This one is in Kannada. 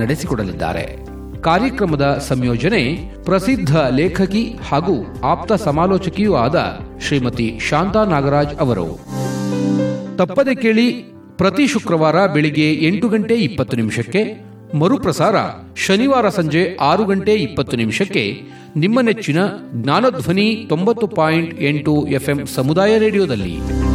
ನಡೆಸಿಕೊಡಲಿದ್ದಾರೆ. ಕಾರ್ಯಕ್ರಮದ ಸಂಯೋಜನೆ ಪ್ರಸಿದ್ಧ ಲೇಖಕಿ ಹಾಗೂ ಆಪ್ತ ಸಮಾಲೋಚಕಿಯೂ ಆದ ಶ್ರೀಮತಿ ಶಾಂತಾ ನಾಗರಾಜ್ ಅವರು. ತಪ್ಪದೆ ಕೇಳಿ, ಪ್ರತಿ ಶುಕ್ರವಾರ ಬೆಳಿಗ್ಗೆ 8:20 ಮರುಪ್ರಸಾರ ಶನಿವಾರ ಸಂಜೆ 6:20 ನಿಮ್ಮ ನೆಚ್ಚಿನ ಜ್ಞಾನಧ್ವನಿ 90.8 FM ಸಮುದಾಯ ರೇಡಿಯೋದಲ್ಲಿ.